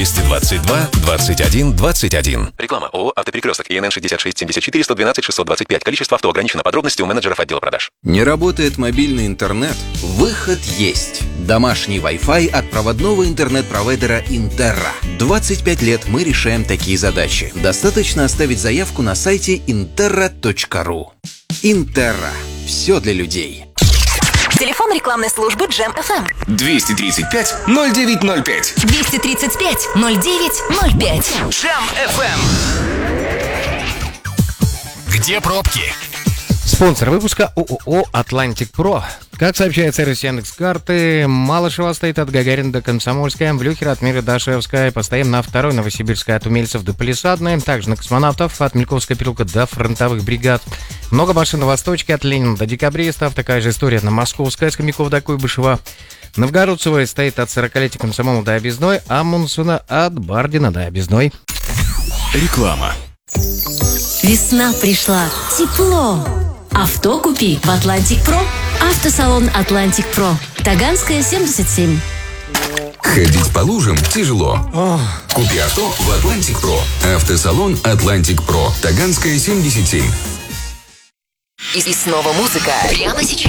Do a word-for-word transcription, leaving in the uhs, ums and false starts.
двести двадцать два двадцать один двадцать один. Реклама. ООО «Автоперекресток». И Н Н шестьдесят шесть семьдесят четыре сто двенадцать шестьсот двадцать пять. Количество авто ограничено. Подробности у менеджеров отдела продаж. Не работает мобильный интернет? Выход есть. Домашний Wi-Fi от проводного интернет-провайдера Интерра. двадцать пять лет мы решаем такие задачи. Достаточно оставить заявку на сайте интерра точка ру. Интерра. Все для людей. Телефон рекламной службы Джем эф эм. двести тридцать пять ноль девять ноль пять. двести тридцать пять ноль девять ноль пять. Джем эф эм. Где пробки? Спонсор выпуска ООО «Атлантик Про». Как сообщает сервис Яндекс.Карты, Малышева стоит от Гагарина до Комсомольская, Мвлюхера от Мира до Шевская, постоим на второй, Новосибирская от Умельцев до Палисадной, также на Космонавтов от Мельковского переулка до фронтовых бригад. Много машин на Восточке от Ленина до Декабристов, такая же история на Московской, с Хомяков до Куйбышева. Новгородцева стоит от сорокалетия Комсомола до Объездной, а Мунсуна от Бардина до Объездной. Реклама. Весна пришла. Тепло. Авто купи в «Атлантик Про». Автосалон «Атлантик Про». Таганская, семьдесят семь. Ходить по лужам тяжело. Купи авто в «Атлантик Про». Автосалон «Атлантик Про». Таганская, семьдесят семь. И снова музыка. Прямо сейчас.